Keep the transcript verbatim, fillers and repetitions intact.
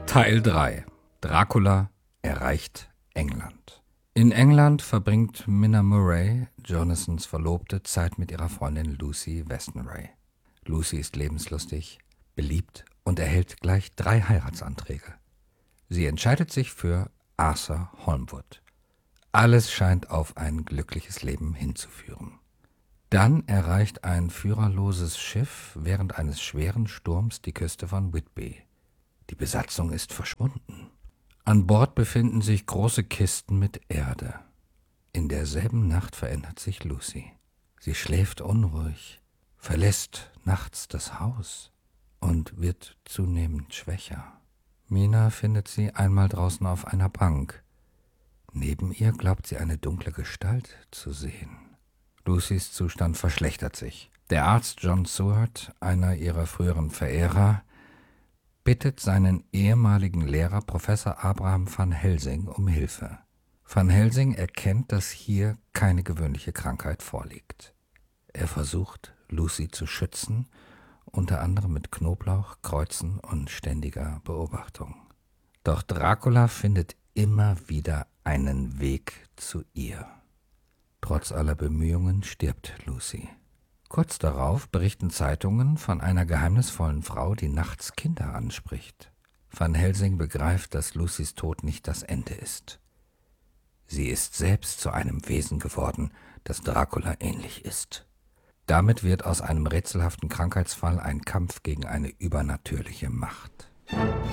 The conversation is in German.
Teil drei. Dracula erreicht England. In England verbringt Minna Murray, Jonasons Verlobte, Zeit mit ihrer Freundin Lucy Westenray. Lucy ist lebenslustig, beliebt und erhält gleich drei Heiratsanträge. Sie entscheidet sich für Arthur Holmwood. Alles scheint auf ein glückliches Leben hinzuführen. Dann erreicht ein führerloses Schiff während eines schweren Sturms die Küste von Whitby. Die Besatzung ist verschwunden. An Bord befinden sich große Kisten mit Erde. In derselben Nacht verändert sich Lucy. Sie schläft unruhig, verlässt nachts das Haus und wird zunehmend schwächer. Mina findet sie einmal draußen auf einer Bank. Neben ihr glaubt sie eine dunkle Gestalt zu sehen. Lucys Zustand verschlechtert sich. Der Arzt John Seward, einer ihrer früheren Verehrer, bittet seinen ehemaligen Lehrer Professor Abraham van Helsing um Hilfe. Van Helsing erkennt, dass hier keine gewöhnliche Krankheit vorliegt. Er versucht, Lucy zu schützen, unter anderem mit Knoblauch, Kreuzen und ständiger Beobachtung. Doch Dracula findet immer wieder einen Weg zu ihr. Trotz aller Bemühungen stirbt Lucy. Kurz darauf berichten Zeitungen von einer geheimnisvollen Frau, die nachts Kinder anspricht. Van Helsing begreift, dass Lucys Tod nicht das Ende ist. Sie ist selbst zu einem Wesen geworden, das Dracula ähnlich ist. Damit wird aus einem rätselhaften Krankheitsfall ein Kampf gegen eine übernatürliche Macht.